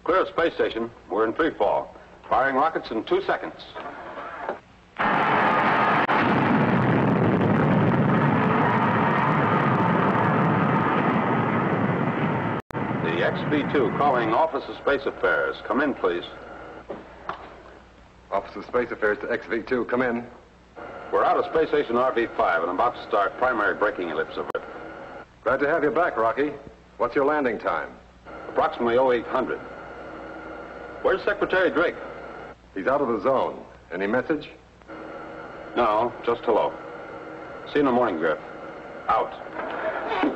Clear of space station. We're in free fall. Firing rockets in 2 seconds. The XV-2 calling Office of Space Affairs. Come in, please. Office of Space Affairs to XV-2. Come in. We're out of Space Station RV-5 and about to start primary braking ellipse of it. Glad to have you back, Rocky. What's your landing time? Approximately 0800. Where's Secretary Drake? He's out of the zone. Any message? No, just hello. See you in the morning, Griff. Out.